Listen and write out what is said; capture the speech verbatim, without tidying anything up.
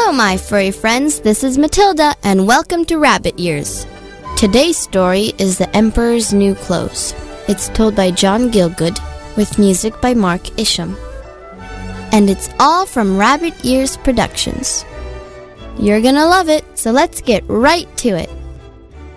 Hello, my furry friends. This is Matilda, and welcome to Rabbit Ears. Today's story is The Emperor's New Clothes. It's told by John Gielgud, with music by Mark Isham. And it's all from Rabbit Ears Productions. You're gonna love it, so let's get right to it.